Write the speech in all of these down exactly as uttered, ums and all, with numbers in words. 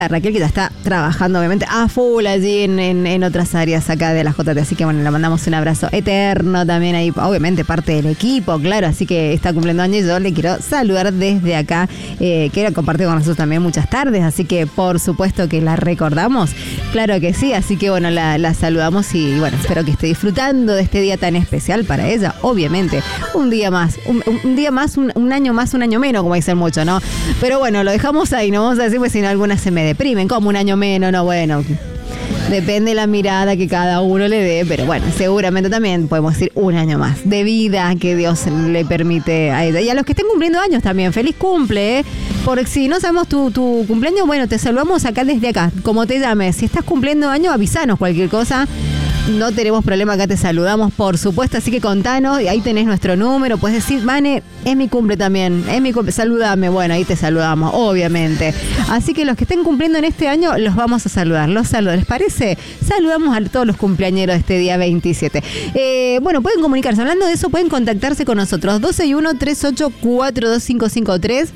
A Raquel, que ya está trabajando obviamente a full allí en, en, en otras áreas acá de la J T, así que bueno, le mandamos un abrazo eterno también ahí, obviamente parte del equipo, claro, así que está cumpliendo años y yo le quiero saludar desde acá, eh, quiero compartir con nosotros también muchas tardes, así que por supuesto que la recordamos, claro que sí, así que bueno, la, la saludamos y bueno, espero que esté disfrutando de este día tan especial para ella, obviamente, un día más, un, un día más, un, un año más, un año menos, como dicen mucho, ¿no? Pero bueno, lo dejamos ahí, no vamos a decir, pues si no alguna se me deprimen, como un año menos, no, bueno, depende de la mirada que cada uno le dé, pero bueno, seguramente también podemos decir un año más de vida que Dios le permite a ella. Y a los que estén cumpliendo años también, feliz cumple, ¿eh? Porque si no sabemos tu, tu cumpleaños, bueno, te saludamos acá desde acá, como te llames. Si estás cumpliendo años, avisanos cualquier cosa. No tenemos problema, acá te saludamos, por supuesto, así que contanos, y ahí tenés nuestro número, puedes decir, Vane, es mi cumple también, es mi cumple, saludame, bueno, ahí te saludamos, obviamente. Así que los que estén cumpliendo en este año, los vamos a saludar, los saludos, ¿les parece? Saludamos a todos los cumpleañeros de este día veintisiete. Eh, bueno, pueden comunicarse, hablando de eso, pueden contactarse con nosotros, doce y uno, treinta y ocho, cuarenta y dos cinco cinco tres.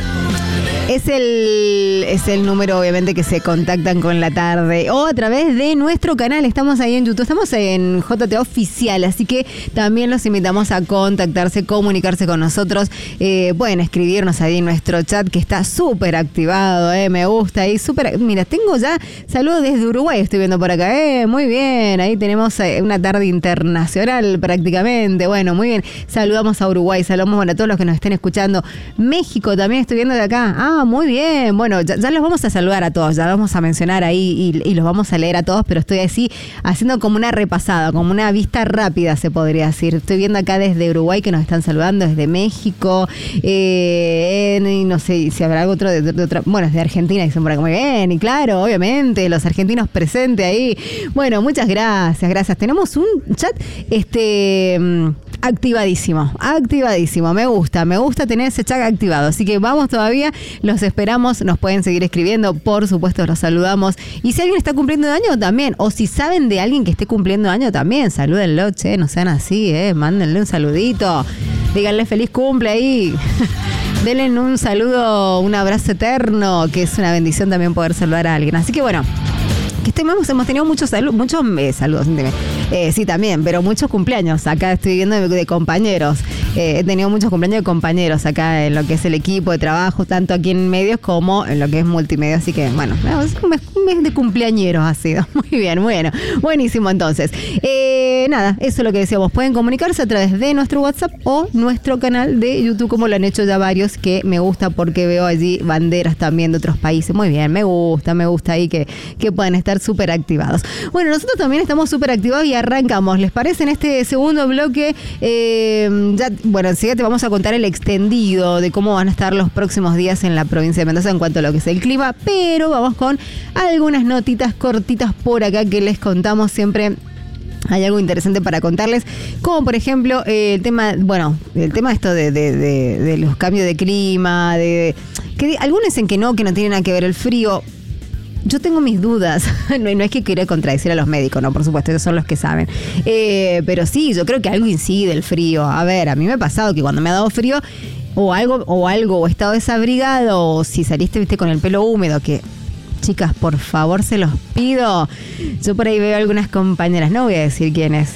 Es el, es el número, obviamente, que se contactan con la tarde o a través de nuestro canal. Estamos ahí en YouTube, estamos en J T Oficial, así que también los invitamos a contactarse, comunicarse con nosotros. Eh, pueden escribirnos ahí en nuestro chat, que está súper activado, eh, me gusta ahí, súper. Mira, tengo ya saludos desde Uruguay, estoy viendo por acá, eh, muy bien, ahí tenemos eh, una tarde internacional prácticamente, bueno, muy bien. Saludamos a Uruguay, saludamos bueno, a todos los que nos estén escuchando. México también estoy viendo de acá, ah, muy bien, bueno, ya, ya los vamos a saludar a todos, ya los vamos a mencionar ahí y, y los vamos a leer a todos, pero estoy así haciendo como una repasada, como una vista rápida se podría decir. Estoy viendo acá desde Uruguay que nos están saludando, desde México, eh, y no sé si habrá algo otro de, de, de otra, bueno, es de Argentina, dicen por acá, muy bien, y claro, obviamente, los argentinos presentes ahí. Bueno, muchas gracias, gracias. Tenemos un chat, este... activadísimo, activadísimo, me gusta, me gusta tener ese chat activado, así que vamos todavía, los esperamos, nos pueden seguir escribiendo, por supuesto los saludamos, y si alguien está cumpliendo año también, o si saben de alguien que esté cumpliendo año también, salúdenlo, che, no sean así, eh, mándenle un saludito, díganle feliz cumple ahí, denle un saludo, un abrazo eterno, que es una bendición también poder saludar a alguien, así que bueno, que estemos, hemos tenido muchos saludos, muchos eh, saludos, eh, sí también, pero muchos cumpleaños, acá estoy viendo de, de compañeros, eh, he tenido muchos cumpleaños de compañeros acá en lo que es el equipo de trabajo, tanto aquí en medios como en lo que es multimedia, así que bueno, es un mes, un mes de cumpleañeros ha sido, muy bien, bueno, buenísimo entonces, eh, nada, eso es lo que decíamos, pueden comunicarse a través de nuestro WhatsApp o nuestro canal de YouTube, como lo han hecho ya varios, que me gusta porque veo allí banderas también de otros países, muy bien, me gusta, me gusta ahí que, que puedan estar súper activados. Bueno, nosotros también estamos súper activados y arrancamos. ¿Les parece en este segundo bloque? Eh, ya, bueno, enseguida te vamos a contar el extendido de cómo van a estar los próximos días en la provincia de Mendoza en cuanto a lo que es el clima, pero vamos con algunas notitas cortitas por acá que les contamos siempre. Hay algo interesante para contarles, como por ejemplo eh, el tema, bueno, el tema esto de, de, de, de los cambios de clima, de que algunos dicen que no, que no tiene nada que ver el frío. Yo tengo mis dudas, no, no es que quiera contradecir a los médicos, no, por supuesto, ellos son los que saben, eh, pero sí, yo creo que algo incide el frío. A ver, a mí me ha pasado que cuando me ha dado frío, o algo, o algo, o he estado desabrigado, o si saliste, viste, con el pelo húmedo, que... Chicas, por favor, se los pido. Yo por ahí veo algunas compañeras, no voy a decir quiénes.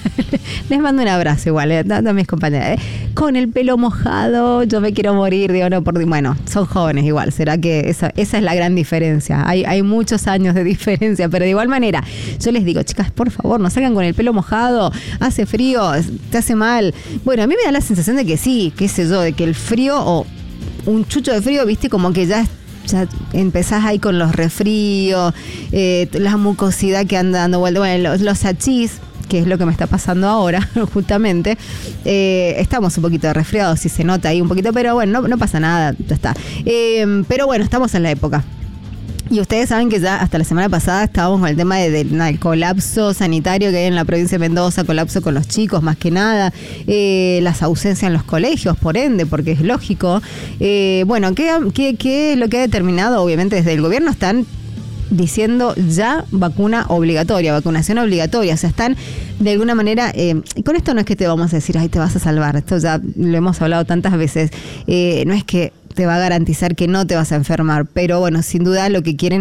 Les mando un abrazo igual, eh, a mis compañeras. Eh. Con el pelo mojado, yo me quiero morir, digo, no, por, bueno, son jóvenes igual, será que esa, esa es la gran diferencia. Hay, hay muchos años de diferencia, pero de igual manera, yo les digo, chicas, por favor, no salgan con el pelo mojado, hace frío, te hace mal. Bueno, a mí me da la sensación de que sí, qué sé yo, de que el frío o un chucho de frío, viste, como que ya ya empezás ahí con los resfríos, eh, la mucosidad que anda dando vuelta, bueno, los, los achís, que es lo que me está pasando ahora, justamente, eh, estamos un poquito resfriados, si se nota ahí un poquito, pero bueno, no, no pasa nada, ya está. Eh, pero bueno, estamos en la época. Y ustedes saben que ya hasta la semana pasada estábamos con el tema de, de, del colapso sanitario que hay en la provincia de Mendoza, colapso con los chicos más que nada, eh, las ausencias en los colegios, por ende, porque es lógico. Eh, bueno, ¿qué, qué, ¿qué es lo que ha determinado? Obviamente desde el gobierno están diciendo ya vacuna obligatoria, vacunación obligatoria. O sea, están de alguna manera, eh, y con esto no es que te vamos a decir, ay, te vas a salvar, esto ya lo hemos hablado tantas veces, eh, no es que te va a garantizar que no te vas a enfermar, pero bueno, sin duda lo que quieren